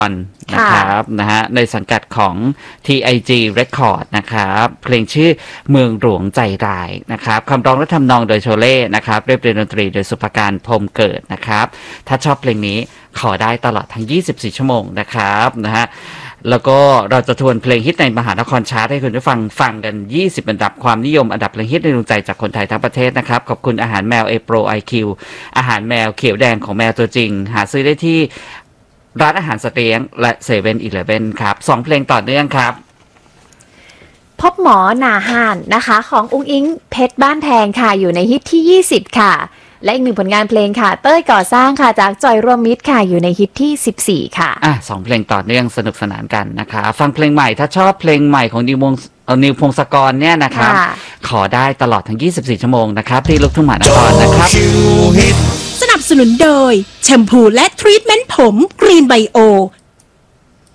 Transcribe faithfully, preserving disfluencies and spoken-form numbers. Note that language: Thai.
นะครับนะฮะในสังกัดของ ที ไอ จี Record นะครับเพลงชื่อเมืองหลวงใจร้ายนะครับคำร้องและทำนองโดยโชเล่นะครับเรียบเรียงดนตรีโดยสุภการพรหมเกิดนะครับถ้าชอบเพลงนี้ขอได้ตลอดทั้งยี่สิบสี่ชั่วโมงนะครับนะฮะแล้วก็เราจะทวนเพลงฮิตในมหานครชาร์ตให้คุณผู้ฟังฟังกันยี่สิบอันดับความนิยมอันดับเพลงฮิตในดวงใจจากคนไทยทั้งประเทศนะครับขอบคุณอาหารแมว A Pro ไอ คิว อาหารแมวเขียวแดงของแมวตัวจริงหาซื้อได้ที่ร้านอาหารสเตียงและเซเว่นอีเลฟเว่นครับสองเพลงต่อเนื่องครับพบหมอนาฮานนะคะของอุ้งอิงเพชรบ้านแพงค่ะอยู่ในฮิตที่ยี่สิบค่ะและอีกหนึ่งผลงานเพลงค่ะเต้ยก่อสร้างค่ะจากจอยรวมมิตรค่ะอยู่ในฮิตที่สิบสี่ค่ะอ่ะสองเพลงต่อเนื่องสนุกสนานกันนะคะฟังเพลงใหม่ถ้าชอบเพลงใหม่ของนิวมงนิวพงศกรเนี่ยนะครับขอได้ตลอดทั้งยี่สิบสี่ชั่วโมงนะครับที่ลูกทุ่งมหานครนะครับสนับสนุนโดยแชมพูและทรีทเมนต์ผมกรีนไบโอ